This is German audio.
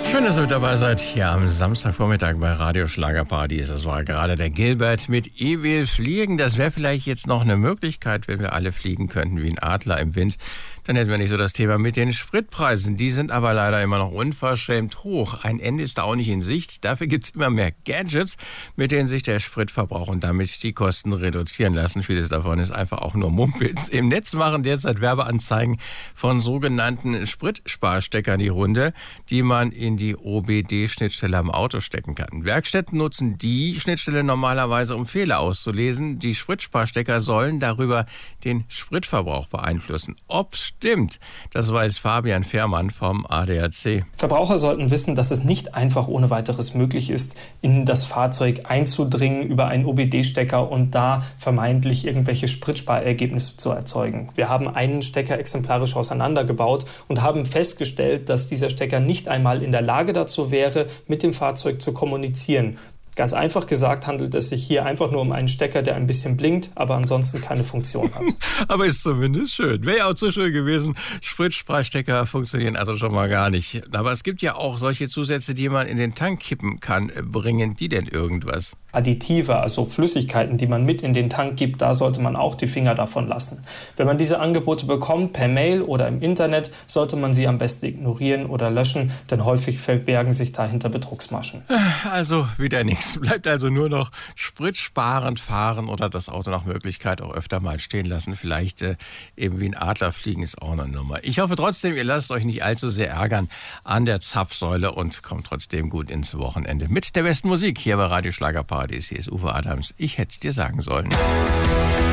Schön, dass ihr mit dabei seid hier am Samstagvormittag bei Radio Schlagerparadies. Das war gerade der Gilbert mit Ich will fliegen. Das wäre vielleicht jetzt noch eine Möglichkeit, wenn wir alle fliegen könnten wie ein Adler im Wind. Dann hätten wir nicht so das Thema mit den Spritpreisen. Die sind aber leider immer noch unverschämt hoch. Ein Ende ist da auch nicht in Sicht. Dafür gibt es immer mehr Gadgets, mit denen sich der Spritverbrauch und damit die Kosten reduzieren lassen. Vieles davon ist einfach auch nur Mumpitz. Im Netz machen derzeit Werbeanzeigen von sogenannten Spritsparsteckern die Runde, die man in die OBD-Schnittstelle am Auto stecken kann. Werkstätten nutzen die Schnittstelle normalerweise, um Fehler auszulesen. Die Spritsparstecker sollen darüber den Spritverbrauch beeinflussen. Ob's stimmt, das weiß Fabian Fehrmann vom ADAC. Verbraucher sollten wissen, dass es nicht einfach ohne weiteres möglich ist, in das Fahrzeug einzudringen über einen OBD-Stecker und da vermeintlich irgendwelche Spritsparergebnisse zu erzeugen. Wir haben einen Stecker exemplarisch auseinandergebaut und haben festgestellt, dass dieser Stecker nicht einmal in der Lage dazu wäre, mit dem Fahrzeug zu kommunizieren. Ganz einfach gesagt handelt es sich hier einfach nur um einen Stecker, der ein bisschen blinkt, aber ansonsten keine Funktion hat. Aber ist zumindest schön. Wäre ja auch zu schön gewesen. Spritsparstecker funktionieren also schon mal gar nicht. Aber es gibt ja auch solche Zusätze, die man in den Tank kippen kann. Bringen die denn irgendwas? Additive, also Flüssigkeiten, die man mit in den Tank gibt, da sollte man auch die Finger davon lassen. Wenn man diese Angebote bekommt, per Mail oder im Internet, sollte man sie am besten ignorieren oder löschen, denn häufig verbergen sich dahinter Betrugsmaschen. Also wieder nichts. Bleibt also nur noch spritsparend fahren oder das Auto nach Möglichkeit auch öfter mal stehen lassen. Vielleicht eben wie ein Adler fliegen ist auch eine Nummer. Ich hoffe trotzdem, ihr lasst euch nicht allzu sehr ärgern an der Zapfsäule und kommt trotzdem gut ins Wochenende. Mit der besten Musik hier bei Radio Schlagerparadies. Hier ist Uwe Adams. Ich hätte es dir sagen sollen.